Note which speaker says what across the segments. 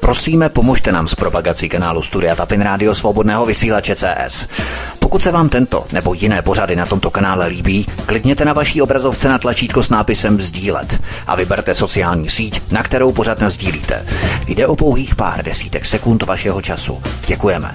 Speaker 1: Prosíme, pomožte nám s propagací kanálu Studia Tapin Rádio Svobodného vysílače CS. Pokud se vám tento nebo jiné pořady na tomto kanále líbí, klikněte na vaší obrazovce na tlačítko s nápisem sdílet a vyberte sociální síť, na kterou pořad nasdílíte. Jde o pouhých pár desítek sekund vašeho času. Děkujeme.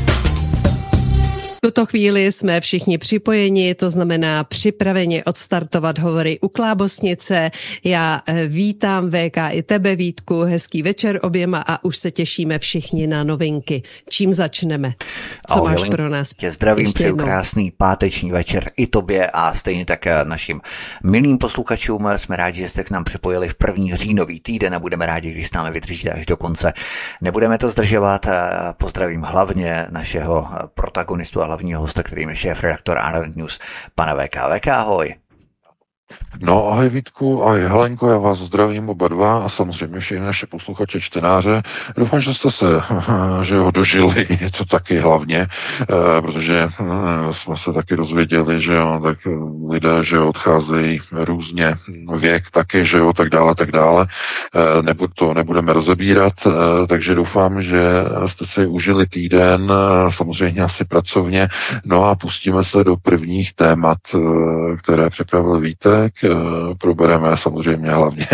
Speaker 2: V tuto chvíli jsme všichni připojeni, to znamená připraveni odstartovat hovory u Klábosnice. Já vítám VK i tebe, Vítku, hezký večer oběma a už se těšíme všichni na novinky. Čím začneme? Co
Speaker 1: Ahoj,
Speaker 2: máš pro nás?
Speaker 1: Tě zdravím, přeju krásný páteční večer i tobě a stejně tak našim milým posluchačům. Jsme rádi, že jste k nám připojili v první říjnový týden a budeme rádi, když s námi vydržíte až do konce. Nebudeme to zdržovat, pozdravím hlavně našeho protagonistu a hlavního hosta, kterým je šéf-redaktor Arnold News, pana VK. VK, ahoj.
Speaker 3: No, ahoj Vítku, ahoj Helenko, já vás zdravím oba dva a samozřejmě všechny naše posluchače, čtenáře. Doufám, že jste se, že ho dožili, to taky hlavně, protože jsme se taky dozvěděli, že jo, tak lidé, že odcházejí různě, věk taky, že jo, tak dále. To nebudeme rozebírat, takže doufám, že jste si užili týden, samozřejmě asi pracovně, no a pustíme se do prvních témat, které připravil Vítek. Probereme samozřejmě hlavně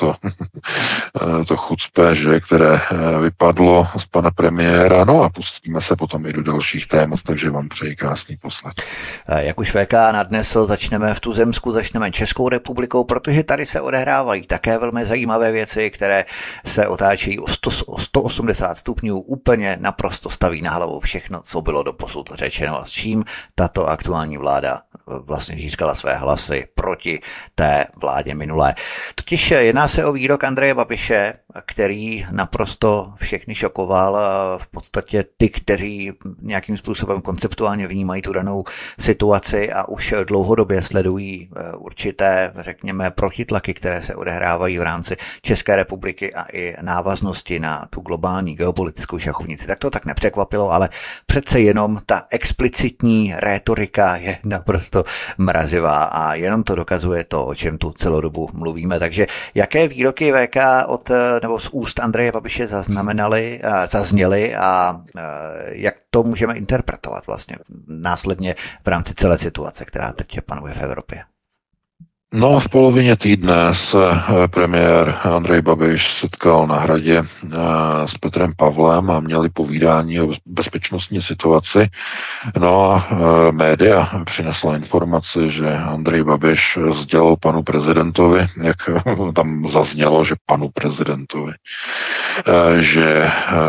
Speaker 3: to chucpe, že, které vypadlo z pana premiéra, no a pustíme se potom i do dalších témat, takže vám přeji krásný poslech.
Speaker 1: Jak už VK nadnesl, začneme v tuzemsku, začneme Českou republikou, protože tady se odehrávají také velmi zajímavé věci, které se otáčejí o 180 stupňů, úplně naprosto staví na hlavu všechno, co bylo doposud řečeno a s čím tato aktuální vláda vlastně získala své hlasy proti té vládě minulé. Totiž jedná se o výrok Andreje Babiše, který naprosto všechny šokoval, v podstatě ty, kteří nějakým způsobem konceptuálně vnímají tu danou situaci a už dlouhodobě sledují určité, řekněme, protitlaky, které se odehrávají v rámci České republiky a i návaznosti na tu globální geopolitickou šachovnici. Tak to tak nepřekvapilo, ale přece jenom ta explicitní rétorika je naprosto mrazivá a jenom to dokazuje to, o čem tu celou dobu mluvíme. Takže jaké výroky VK nebo z úst Andreje Babiše zazněly a jak to můžeme interpretovat vlastně následně v rámci celé situace, která teď panuje v Evropě?
Speaker 3: No, v polovině týdne se premiér Andrej Babiš setkal na Hradě s Petrem Pavlem a měli povídání o bezpečnostní situaci. No a média přinesla informaci, že Andrej Babiš sdělil panu prezidentovi, jak tam zaznělo, že panu prezidentovi, že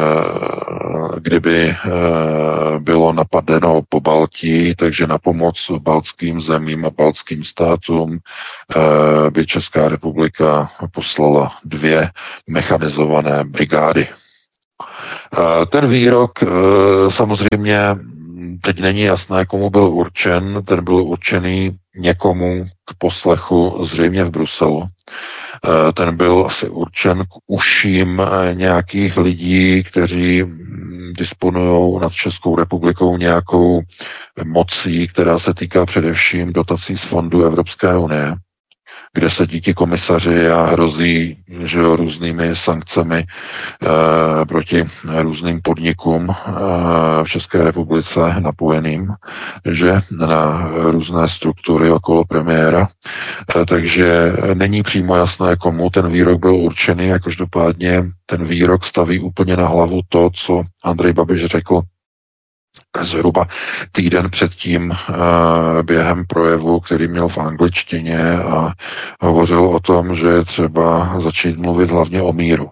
Speaker 3: kdyby bylo napadeno Pobaltí, takže na pomoc baltským zemím a baltským státům by Česká republika poslala 2 mechanizované brigády. Ten výrok samozřejmě teď není jasné, komu byl určen. Ten byl určený někomu k poslechu zřejmě v Bruselu. Ten byl asi určen k uším nějakých lidí, kteří disponují nad Českou republikou nějakou mocí, která se týká především dotací z fondu Evropské unie, kde se díky komisaři a hrozí, že různými sankcemi proti různým podnikům v České republice napojeným, že na různé struktury okolo premiéra. Takže není přímo jasné, komu ten výrok byl určený, a každopádně ten výrok staví úplně na hlavu to, co Andrej Babiš řekl zhruba týden předtím během projevu, který měl v angličtině a hovořil o tom, že je třeba začít mluvit hlavně o míru.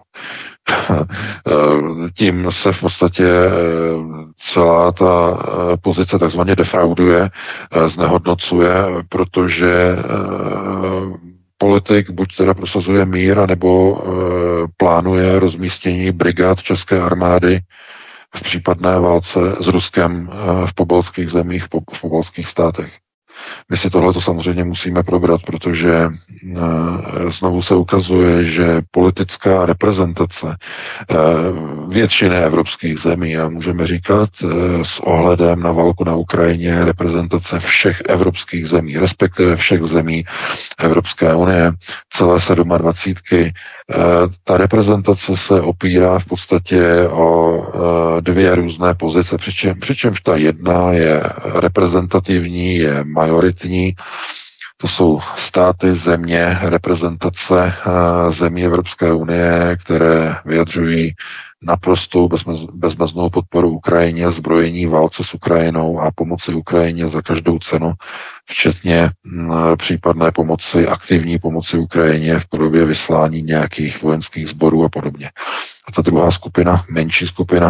Speaker 3: Tím se v podstatě celá ta pozice takzvaně defrauduje, znehodnocuje, protože politik buď teda prosazuje mír, nebo plánuje rozmístění brigád české armády v případné válce s Ruskem v pobaltských zemích, v pobaltských státech. My si tohleto samozřejmě musíme probrat, protože znovu se ukazuje, že politická reprezentace většiny evropských zemí, a můžeme říkat s ohledem na válku na Ukrajině, reprezentace všech evropských zemí, respektive všech zemí Evropské unie, celé 27, Ta reprezentace se opírá v podstatě o dvě různé pozice, přičemž ta jedna je reprezentativní, je majoritní. To jsou státy, země, reprezentace zemí Evropské unie, které vyjadřují naprostou bezmeznou podporu Ukrajině, zbrojení válce s Ukrajinou a pomoci Ukrajině za každou cenu, včetně případné pomoci, aktivní pomoci Ukrajině v podobě vyslání nějakých vojenských sborů a podobně. A ta druhá skupina, menší skupina,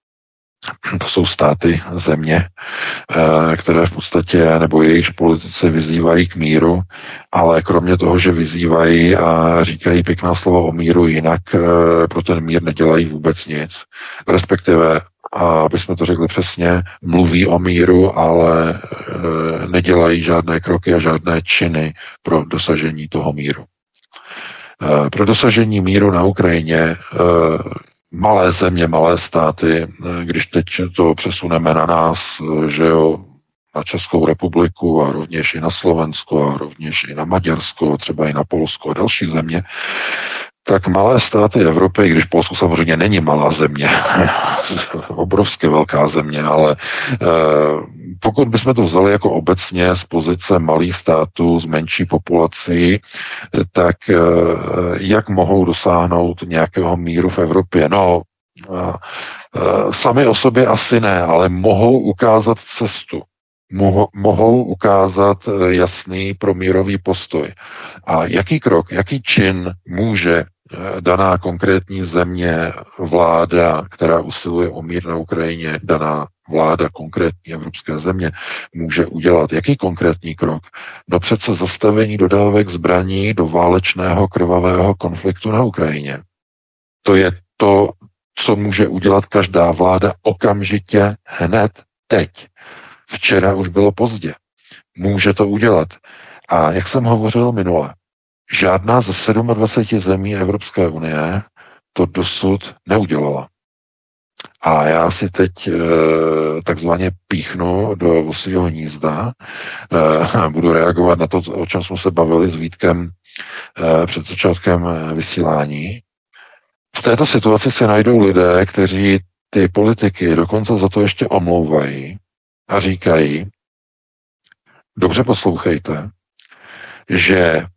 Speaker 3: to jsou státy, země, které v podstatě, nebo jejichž politici vyzývají k míru, ale kromě toho, že vyzývají a říkají pěkná slova o míru, jinak pro ten mír nedělají vůbec nic. Respektive, aby jsme to řekli přesně, mluví o míru, ale nedělají žádné kroky a žádné činy pro dosažení toho míru. Pro dosažení míru na Ukrajině malé země, malé státy, když teď to přesuneme na nás, že jo, na Českou republiku a rovněž i na Slovensko a rovněž i na Maďarsko, třeba i na Polsko a další země, tak malé státy Evropy, když Polsko samozřejmě není malá země, obrovsky velká země, ale pokud bychom to vzali jako obecně z pozice malých států s menší populací, tak jak mohou dosáhnout nějakého míru v Evropě? No, sami o sobě asi ne, ale mohou ukázat cestu. Mohou ukázat jasný promírový postoj. A jaký krok, jaký čin může daná konkrétní země, vláda, která usiluje o mír na Ukrajině, daná vláda konkrétní evropské země může udělat? Jaký konkrétní krok? No přece zastavení dodávek zbraní do válečného krvavého konfliktu na Ukrajině. To je to, co může udělat každá vláda okamžitě, hned, teď. Včera už bylo pozdě. Může to udělat. A jak jsem hovořil minule, žádná ze 27 zemí Evropské unie to dosud neudělala. A já si teď takzvaně píchnu do svého hnízda, budu reagovat na to, o čem jsme se bavili s Vítkem před začátkem vysílání. V této situaci se najdou lidé, kteří ty politiky dokonce za to ještě omlouvají a říkají, dobře poslouchejte, že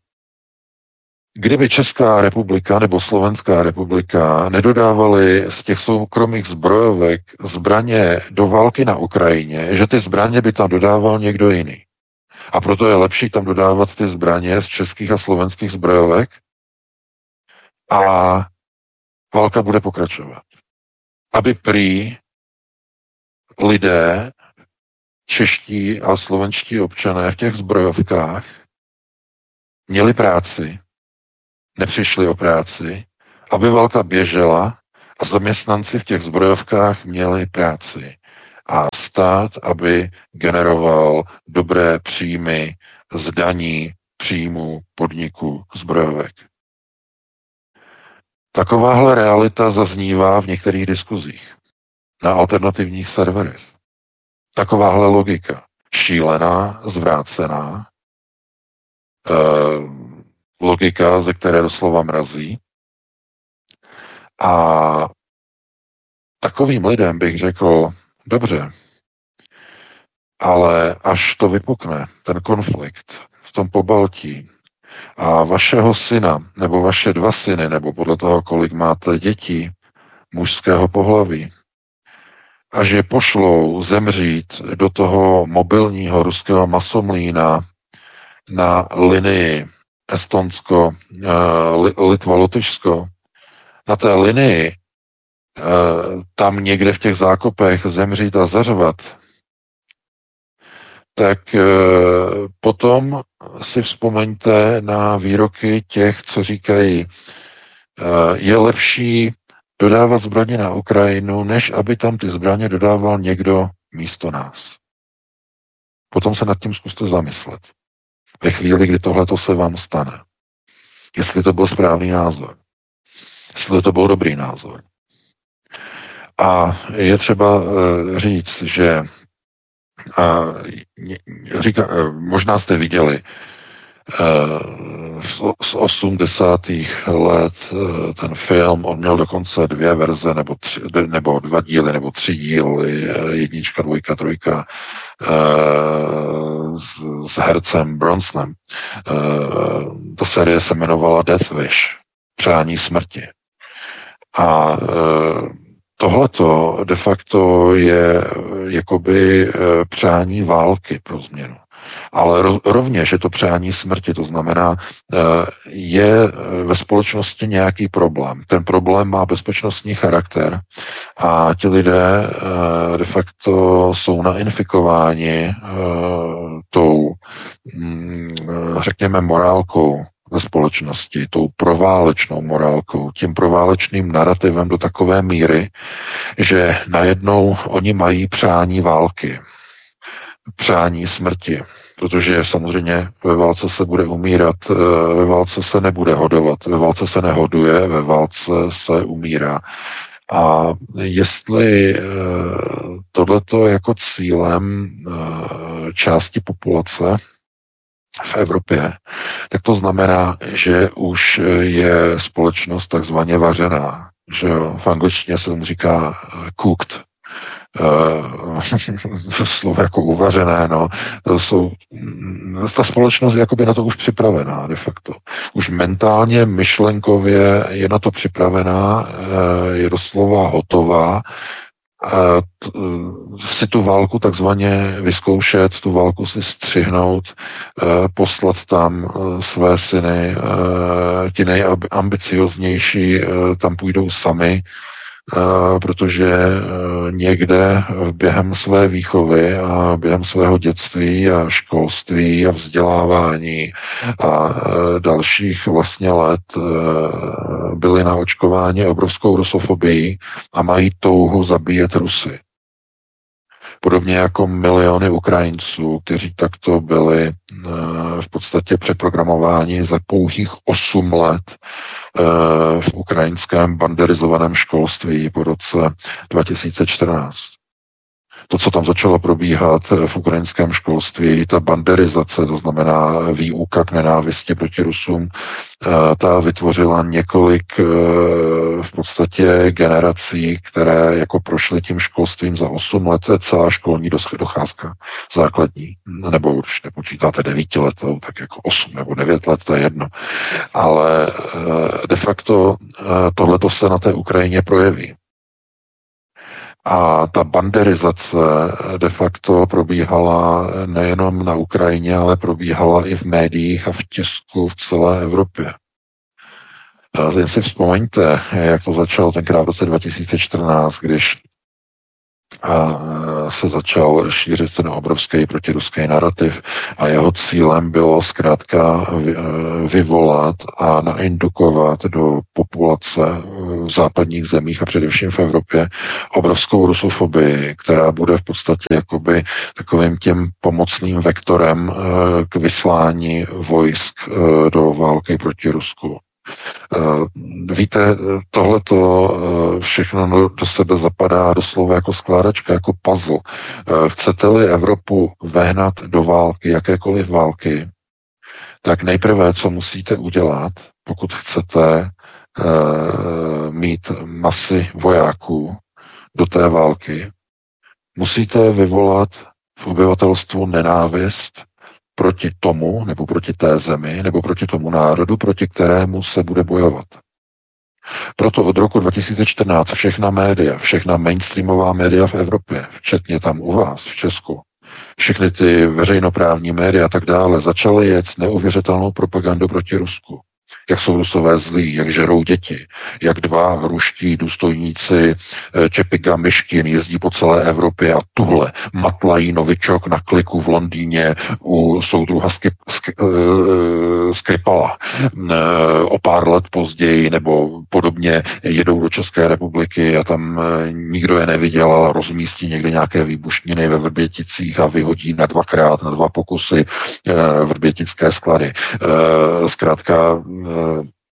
Speaker 3: kdyby Česká republika nebo Slovenská republika nedodávali z těch soukromých zbrojovek zbraně do války na Ukrajině, že ty zbraně by tam dodával někdo jiný. A proto je lepší tam dodávat ty zbraně z českých a slovenských zbrojovek a válka bude pokračovat. Aby prý lidé, čeští a slovenští občané v těch zbrojovkách měli práci, nepřišli o práci, aby válka běžela a zaměstnanci v těch zbrojovkách měli práci. A stát, aby generoval dobré příjmy z daní, příjmu, podniku, zbrojovek. Takováhle realita zaznívá v některých diskuzích na alternativních serverech. Takováhle logika. Šílená, zvrácená, logika, ze které doslova mrazí. A takovým lidem bych řekl, dobře, ale až to vypukne, ten konflikt v tom Pobaltí a vašeho syna, nebo vaše 2 syny, nebo podle toho, kolik máte dětí mužského pohlaví, a že pošlou zemřít do toho mobilního ruského masomlína na linii Estonsko, Litva, Lotyšsko, na té linii tam někde v těch zákopech zemřít a zařvat, tak potom si vzpomeňte na výroky těch, co říkají, je lepší dodávat zbraně na Ukrajinu, než aby tam ty zbraně dodával někdo místo nás. Potom se nad tím zkuste zamyslet. Ve chvíli, kdy tohleto se vám stane. Jestli to byl správný názor. Jestli to byl dobrý názor. A je třeba říct, že možná jste viděli z 80. let ten film, on měl dokonce 2 verze, nebo 2 díly, nebo 3 díly, 1, 2, 3, s hercem Bronsonem. Ta série se jmenovala Death Wish, přání smrti. A tohleto de facto je jakoby přání války pro změnu. Ale rovněž je to přání smrti, to znamená, je ve společnosti nějaký problém. Ten problém má bezpečnostní charakter a ti lidé de facto jsou nainfikováni tou, řekněme, morálkou ve společnosti, tou proválečnou morálkou, tím proválečným narrativem do takové míry, že najednou oni mají přání války, přání smrti, protože samozřejmě ve válce se bude umírat, ve válce se nebude hodovat, ve válce se nehoduje, ve válce se umírá. A jestli tohleto jako cílem části populace v Evropě, tak to znamená, že už je společnost takzvaně vařená. Že v angličtině se tomu říká cooked. Slovo jako uvařené, no. Ta společnost je jakoby na to už připravená de facto. Už mentálně, myšlenkově je na to připravená, je doslova hotová, si tu válku takzvaně vyzkoušet, tu válku si střihnout, poslat tam své syny, ti nejambicioznější tam půjdou sami, protože někde během své výchovy a během svého dětství a školství a vzdělávání a dalších vlastně let byli naočkováni obrovskou rusofobií a mají touhu zabíjet Rusy. Podobně jako miliony Ukrajinců, kteří takto byli v podstatě přeprogramováni za pouhých 8 let v ukrajinském banderizovaném školství po roce 2014. To, co tam začalo probíhat v ukrajinském školství, ta banderizace, to znamená výuka k nenávisti proti Rusům, ta vytvořila několik v podstatě generací, které jako prošly tím školstvím za 8 let, to je celá školní docházka základní, nebo když nepočítáte 9letou, tak jako 8 nebo 9 let, to je jedno. Ale de facto tohleto se na té Ukrajině projeví. A ta banderizace de facto probíhala nejenom na Ukrajině, ale probíhala i v médiích a v tisku v celé Evropě. Jen si vzpomeňte, jak to začalo tenkrát v roce 2014, když se začal šířit ten obrovský protiruský narrativ a jeho cílem bylo zkrátka vyvolat a naindukovat do populace v západních zemích a především v Evropě obrovskou rusofobii, která bude v podstatě jakoby takovým tím pomocným vektorem k vyslání vojsk do války proti Rusku. Víte, tohleto všechno do sebe zapadá doslova jako skládačka, jako puzzle. Chcete-li Evropu vehnat do války, jakékoliv války, tak nejprve, co musíte udělat, pokud chcete mít masy vojáků do té války, musíte vyvolat v obyvatelstvu nenávist proti tomu, nebo proti té zemi, nebo proti tomu národu, proti kterému se bude bojovat. Proto od roku 2014 všechna média, všechna mainstreamová média v Evropě, včetně tam u vás v Česku, všechny ty veřejnoprávní média a tak dále, začaly jet neuvěřitelnou propagandu proti Rusku. Jak jsou Rusové zlí, jak žerou děti, jak 2 ruští důstojníci Čepiga Myškin jezdí po celé Evropě a tuhle matlají novičok na kliku v Londýně u soudruha Skripala. O pár let později nebo podobně jedou do České republiky a tam nikdo je neviděl, ale rozmístí někde nějaké výbušniny ve Vrběticích a vyhodí na 2 pokusy vrbětické sklady. Zkrátka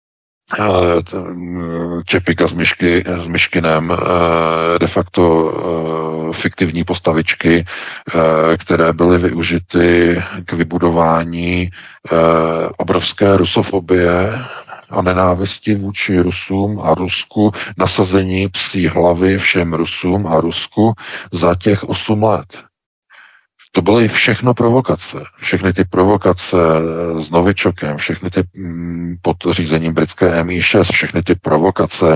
Speaker 3: Čepika s Myškinem, de facto fiktivní postavičky, které byly využity k vybudování obrovské rusofobie a nenávisti vůči Rusům a Rusku, nasazení psí hlavy všem Rusům a Rusku za těch 8 let. To byly všechno provokace. Všechny ty provokace s Novičokem, všechny ty pod řízením britské MI6, všechny ty provokace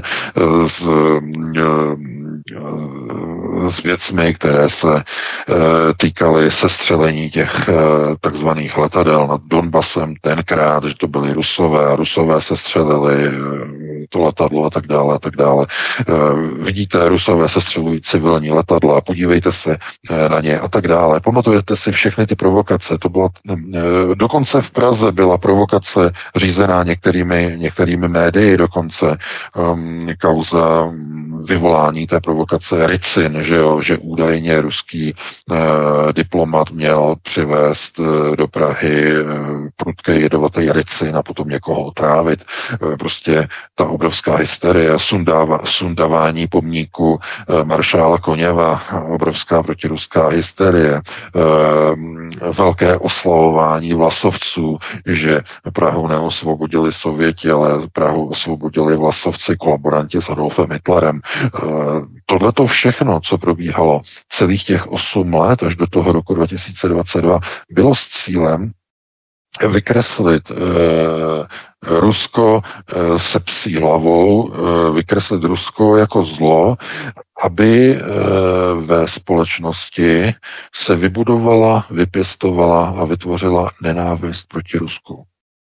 Speaker 3: s věcmi, které se týkaly sestřelení těch takzvaných letadel nad Donbasem tenkrát, že to byly Rusové a Rusové sestřelili to letadlo a tak dále a tak dále. Vidíte, Rusové sestřelují civilní letadla, podívejte se na ně a tak dále. Pamatujete si všechny ty provokace, to byla, dokonce v Praze byla provokace řízená některými médii, dokonce kauza vyvolání té provokace Ricin, že údajně ruský diplomat měl přivést do Prahy prudký jedovatý Ricin a potom někoho otrávit. Prostě ta obrovská hysterie, sundavání pomníku maršála Koněva, obrovská protiruská hysterie, velké oslavování vlasovců, že Prahu neosvobodili Sověti, ale Prahu osvobodili vlasovci, kolaboranti s Adolfem Hitlerem. Tohleto všechno, co probíhalo celých těch 8 let až do toho roku 2022, bylo s cílem vykreslit Rusko se psí hlavou, vykreslit Rusko jako zlo, aby ve společnosti se vybudovala, vypěstovala a vytvořila nenávist proti Rusku.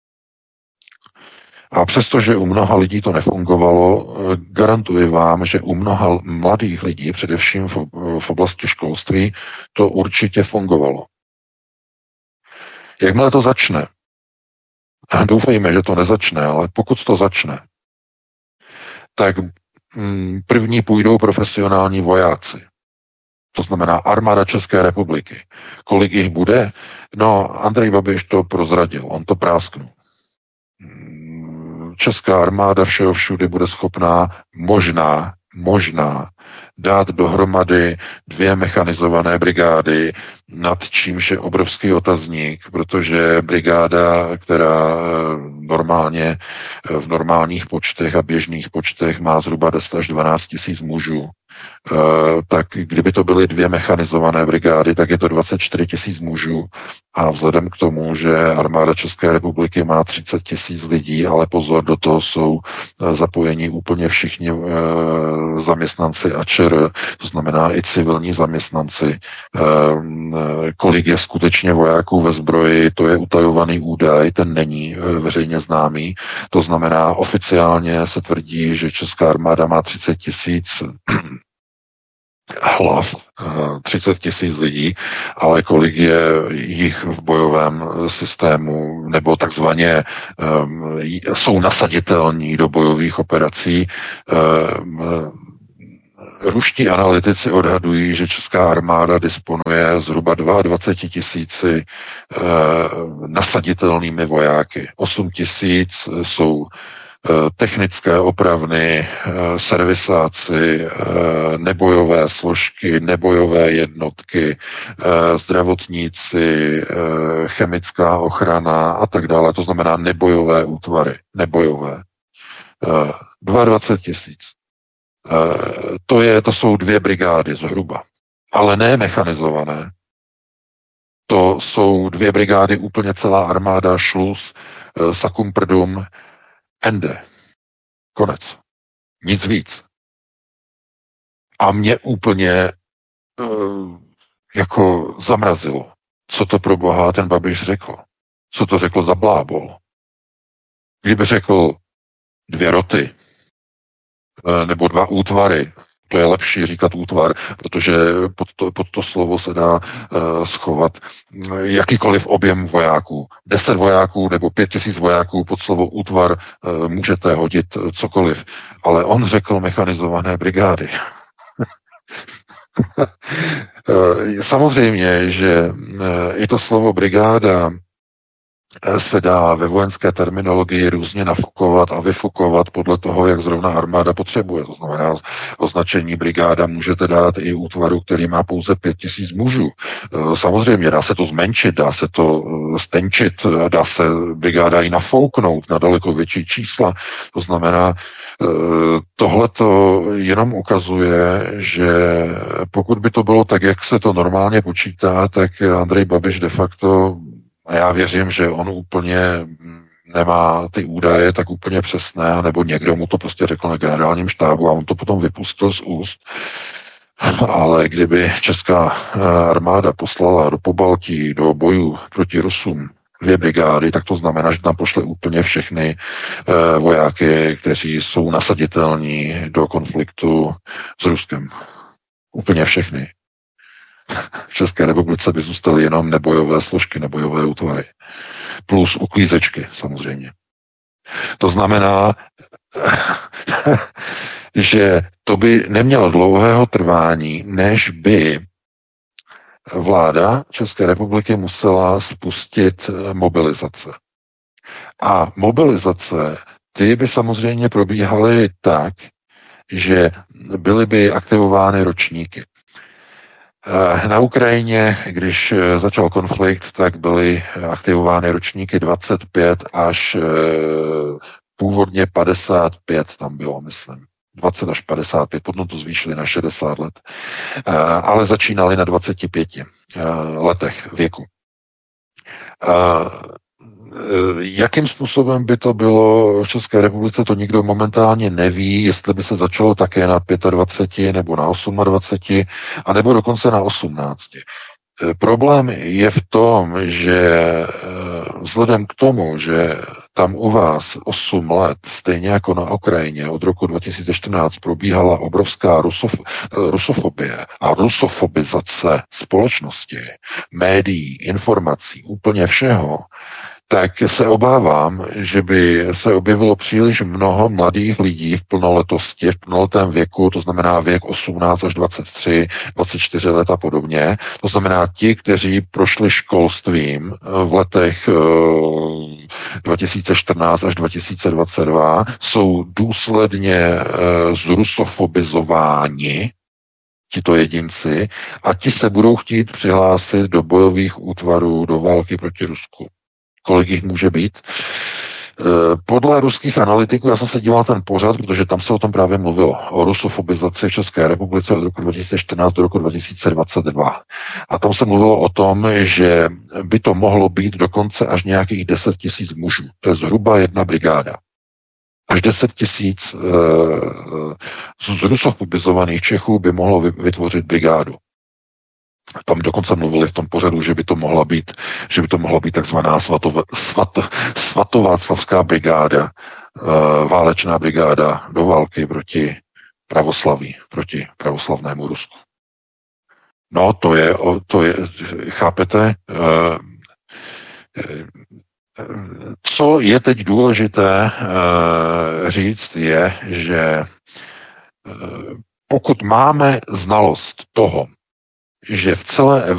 Speaker 3: A přestože u mnoha lidí to nefungovalo, garantuji vám, že u mnoha mladých lidí, především v oblasti školství, to určitě fungovalo. Jakmile to začne, doufejme, že to nezačne, ale pokud to začne, tak první půjdou profesionální vojáci. To znamená armáda České republiky. Kolik jich bude? No, Andrej Babiš to prozradil, on to prásknul. Česká armáda všeho všudy bude schopná možná dát dohromady 2 mechanizované brigády, nad čímž je obrovský otazník, protože brigáda, která normálně v normálních počtech a běžných počtech má zhruba 10 až 12 tisíc mužů, tak kdyby to byly 2 mechanizované brigády, tak je to 24 tisíc mužů a vzhledem k tomu, že armáda České republiky má 30 tisíc lidí, ale pozor, do toho jsou zapojeni úplně všichni zaměstnanci ČR, to znamená i civilní zaměstnanci. Kolik je skutečně vojáků ve zbroji, to je utajovaný údaj, ten není veřejně známý. To znamená, oficiálně se tvrdí, že česká armáda má 30 tisíc hlav, 30 tisíc lidí, ale kolik je jich v bojovém systému, nebo takzvaně jsou nasaditelní do bojových operací. Ruští analytici odhadují, že česká armáda disponuje zhruba 22 tisíci nasaditelnými vojáky. 8 tisíc jsou technické opravny, servisáci, nebojové složky, nebojové jednotky, zdravotníci, chemická ochrana a tak dále. To znamená nebojové útvary. Nebojové. 22 tisíc. To jsou 2 brigády zhruba, ale ne mechanizované. To jsou 2 brigády, úplně celá armáda, šluz, sakum prdum, ende. Konec. Nic víc. A mě úplně jako zamrazilo, co to pro boha ten Babiš řekl. Co to řekl za blábol. Kdyby řekl 2 roty, nebo 2 útvary, to je lepší říkat útvar, protože pod to slovo se dá schovat jakýkoliv objem vojáků. 10 vojáků nebo 5 tisíc vojáků pod slovo útvar můžete hodit cokoliv. Ale on řekl mechanizované brigády. Samozřejmě, že i to slovo brigáda se dá ve vojenské terminologii různě nafukovat a vyfukovat podle toho, jak zrovna armáda potřebuje. To znamená, označení brigáda můžete dát i útvaru, který má pouze 5000 mužů. Samozřejmě dá se to zmenšit, dá se to stenčit, dá se brigáda i nafouknout na daleko větší čísla. To znamená, tohle to jenom ukazuje, že pokud by to bylo tak, jak se to normálně počítá, tak Andrej Babiš de facto, a já věřím, že on úplně nemá ty údaje tak úplně přesné, nebo někdo mu to prostě řekl na generálním štábu a on to potom vypustil z úst. Ale kdyby česká armáda poslala do Pobaltí, do bojů proti Rusům 2 brigády, tak to znamená, že tam pošle úplně všechny vojáky, kteří jsou nasaditelní do konfliktu s Ruskem. Úplně všechny. V České republice by zůstaly jenom nebojové složky, nebojové útvary. Plus uklízečky, samozřejmě. To znamená, že to by nemělo dlouhého trvání, než by vláda České republiky musela spustit mobilizace. A mobilizace, ty by samozřejmě probíhaly tak, že byly by aktivovány ročníky. Na Ukrajině, když začal konflikt, tak byly aktivovány ročníky 25 až původně 55 tam bylo, myslím. 20 až 55, potom to zvýšili na 60 let. Ale začínali na 25 letech věku. Jakým způsobem by to bylo v České republice, to nikdo momentálně neví, jestli by se začalo také na 25 nebo na 28, anebo dokonce na 18. Problém je v tom, že vzhledem k tomu, že tam u vás 8 let, stejně jako na Ukrajině, od roku 2014 probíhala obrovská rusofobie a rusofobizace společnosti, médií, informací, úplně všeho, tak se obávám, že by se objevilo příliš mnoho mladých lidí v plnoletosti, v plnoletém věku, to znamená věk 18 až 23, 24 let a podobně. To znamená ti, kteří prošli školstvím v letech 2014 až 2022, jsou důsledně zrusofobizováni, tito jedinci, a ti se budou chtít přihlásit do bojových útvarů, do války proti Rusku. Kolik jich může být? Podle ruských analytiků, já jsem se díval ten pořad, protože tam se o tom právě mluvilo, o rusofobizaci v České republice od roku 2014 do roku 2022. A tam se mluvilo o tom, že by to mohlo být dokonce až nějakých 10 000 mužů. To je zhruba 1 brigáda. Až 10 000 zrusofobizovaných Čechů by mohlo vytvořit brigádu. Tam dokonce mluvili v tom pořadu, že by to mohla být takzvaná svatováclavská brigáda, válečná brigáda do války proti pravoslaví, proti pravoslavnému Rusku. No, to je chápete, co je teď důležité říct je, že pokud máme znalost toho, že v celé